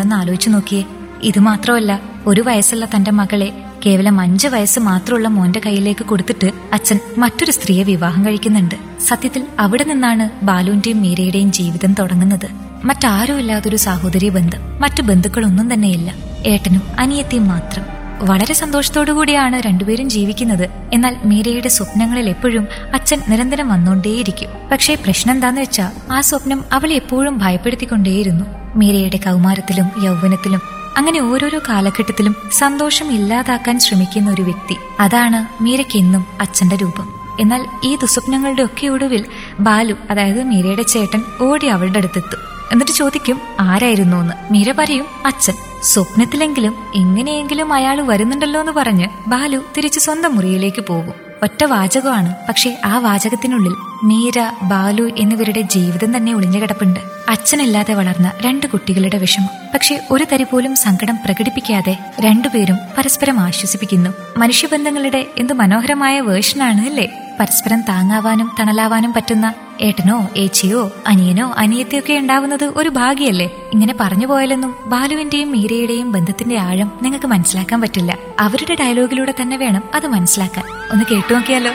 നിങ്ങളൊന്ന് ആലോചിച്ചു നോക്കിയേ. ഇത് മാത്രമല്ല, 1 വയസ്സുള്ള തന്റെ മകളെ കേവലം 5 വയസ്സ് മാത്രമുള്ള മോന്റെ കയ്യിലേക്ക് കൊടുത്തിട്ട് അച്ഛൻ മറ്റൊരു സ്ത്രീയെ വിവാഹം കഴിക്കുന്നുണ്ട്. സത്യത്തിൽ അവിടെ നിന്നാണ് ബാലുവിന്റെയും മീരയുടെയും ജീവിതം തുടങ്ങുന്നത്. മറ്റാരും ഇല്ലാതൊരു സാഹോദര്യ ബന്ധം, മറ്റു ബന്ധുക്കളൊന്നും തന്നെയില്ല. ഏട്ടനും അനിയത്തിയും മാത്രം. വളരെ സന്തോഷത്തോടു കൂടിയാണ് രണ്ടുപേരും ജീവിക്കുന്നത്. എന്നാൽ മീരയുടെ സ്വപ്നങ്ങളിൽ എപ്പോഴും അച്ഛൻ നിരന്തരം വന്നുകൊണ്ടേയിരിക്കും. പക്ഷേ പ്രശ്നം എന്താന്ന് വെച്ചാ, ആ സ്വപ്നം അവളെ എപ്പോഴും ഭയപ്പെടുത്തിക്കൊണ്ടേയിരുന്നു. മീരയുടെ കൗമാരത്തിലും യൗവനത്തിലും അങ്ങനെ ഓരോരോ കാലഘട്ടത്തിലും സന്തോഷം ഇല്ലാതാക്കാൻ ശ്രമിക്കുന്ന ഒരു വ്യക്തി, അതാണ് മീരയ്ക്കെന്നും അച്ഛന്റെ രൂപം. എന്നാൽ ഈ ദുസ്വപ്നങ്ങളുടെ ഒക്കെ ഒടുവിൽ ബാലു, അതായത് മീരയുടെ ചേട്ടൻ, ഓടി അവളുടെ അടുത്തെത്തും. എന്നിട്ട് ചോദിക്കും ആരായിരുന്നു എന്ന്. മീര പറയും അച്ഛൻ. സ്വപ്നത്തിലെങ്കിലും എങ്ങനെയെങ്കിലും അയാൾ വരുന്നുണ്ടല്ലോ എന്ന് പറഞ്ഞ് ബാലു തിരിച്ച് സ്വന്തം മുറിയിലേക്ക് പോകും. ഒറ്റ വാചകമാണ്, പക്ഷെ ആ വാചകത്തിനുള്ളിൽ മീര, ബാലു എന്നിവരുടെ ജീവിതം തന്നെ ഒളിഞ്ഞുകിടപ്പുണ്ട്. അച്ഛനില്ലാതെ വളർന്ന 2 കുട്ടികളുടെ വിഷമം. പക്ഷെ ഒരു തരി പോലും സങ്കടം പ്രകടിപ്പിക്കാതെ രണ്ടുപേരും പരസ്പരം ആശ്വസിപ്പിക്കുന്നു. മനുഷ്യബന്ധങ്ങളുടെ എന്ത് മനോഹരമായ വേർഷനാണ് അല്ലേ? പരസ്പരം താങ്ങാവാനും തണലാവാനും പറ്റുന്ന ഏട്ടനോ ഏച്ചിയോ അനിയനോ അനിയത്തിയൊക്കെ ഉണ്ടാവുന്നത് ഒരു ഭാഗ്യല്ലേ? ഇങ്ങനെ പറഞ്ഞു പോയാലൊന്നും ബാലുവിന്റെയും മീരയുടെയും ബന്ധത്തിന്റെ ആഴം നിങ്ങൾക്ക് മനസ്സിലാക്കാൻ പറ്റില്ല. അവരുടെ ഡയലോഗിലൂടെ തന്നെ വേണം അത് മനസ്സിലാക്കാൻ. ഒന്ന് കേട്ടു നോക്കിയാലോ.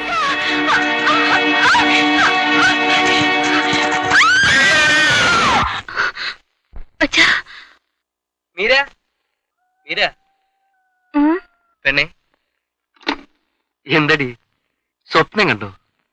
മീര, മീര, പെണ്ണെ, എന്തടി സ്വപ്നം കണ്ടോ?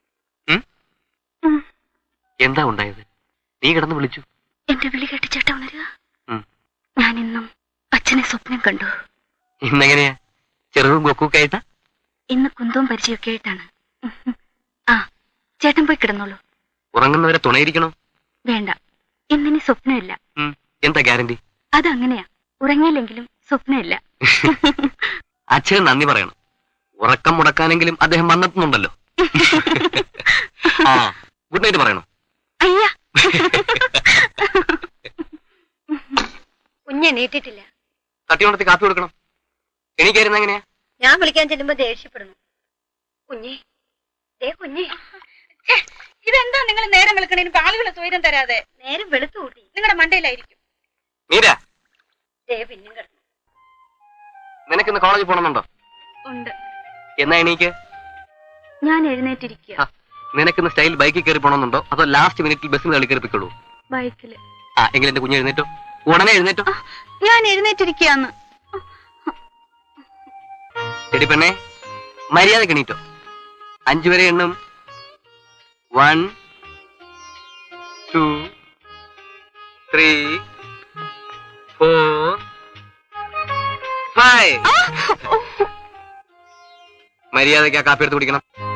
എന്താ ഉണ്ടായത്? നീ കിടന്ന് വിളിച്ചു. എന്റെ വിളി കേട്ട് ചേട്ട ഉണരുക. ഞാൻ ഇന്നും അച്ഛനെ സ്വപ്നം കണ്ടു. ഇന്നെങ്ങനെയാ? ചെറുതും കൊക്കൊക്കെയായിട്ടാ? ഇന്ന് കുന്തവും പരിചയമൊക്കെ ആയിട്ടാണ്. ആ, ചേട്ടൻ പോയി കിടന്നോളൂ. ഉറങ്ങുന്നവരെ തുണയിരിക്കണോ? വേണ്ട, ഇന്നിനി സ്വപ്നമില്ല. എന്താ ഗ്യാരണ്ടി? അതങ്ങനെയാ, ഉറങ്ങിയില്ലെങ്കിലും സ്വപ്നമില്ല. അച്ഛന് നന്ദി പറയണം. ഉറക്കം മുടക്കാനെങ്കിലും അദ്ദേഹം വന്നെത്തുന്നുണ്ടല്ലോ. ആ, ഗുഡ് നൈറ്റ് പറയണോ? അയ്യ, കുഞ്ഞെ നീട്ടിട്ടില്ല. തട്ടിയുണർത്തി കാപ്പി കൊടുക്കണം. എണീക്കായിരുന്ന എങ്ങനെയാ? ഞാൻ വിളിക്കാൻ ചെല്ലുമ്പോ ദേഷ്യപ്പെടുന്നു. കുഞ്ഞേ, കുഞ്ഞേ, ഇതെന്താ നിങ്ങൾ നേരം വെളുക്കണേന് ആളുകളെ സ്വൈരം തരാതെ? നേരം വെളുത്തു കൂട്ടി നിങ്ങളുടെ മണ്ടയിലായിരിക്കും. പിന്നും കിടന്നു. നിനക്കിന്ന് കോളേജിൽ പോണമെന്നുണ്ടോ? ഉണ്ട്. എന്നാ എണീക്ക്. ഞാൻ എഴുന്നേറ്റിരിക്കുക. നിനക്കിന്ന് സ്റ്റൈൽ ബൈക്കിൽ കയറി പോണമെന്നുണ്ടോ, അതോ ലാസ്റ്റ് മിനിറ്റിൽ ബസ്സിൽ കളി കയറിപ്പിക്കുള്ളൂ? ബൈക്കില്. ആ, എങ്കിലും എന്റെ കുഞ്ഞ് എഴുന്നേറ്റോ, ഉടനെ എഴുന്നേറ്റോ. ഞാൻ എഴുന്നേറ്റിരിക്കുകയാന്ന്. എടി പെണ്ണെ, മര്യാദ എണീറ്റോ. 5 വരെ എണ്ണും. 1 2 3 4 5. മര്യാദയ്ക്ക് ആ കാപ്പി എടുത്ത് കുടിക്കണം.